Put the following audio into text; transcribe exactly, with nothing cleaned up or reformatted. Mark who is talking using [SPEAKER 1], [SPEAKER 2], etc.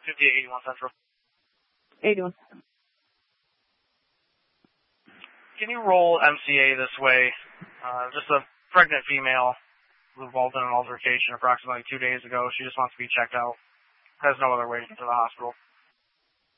[SPEAKER 1] fifty-eight eighty-one Central.
[SPEAKER 2] eighty-one.
[SPEAKER 1] Can you roll M C A this way? Uh, just a pregnant female was involved in an altercation approximately two days ago. She just wants to be checked out. Has no other way to the hospital.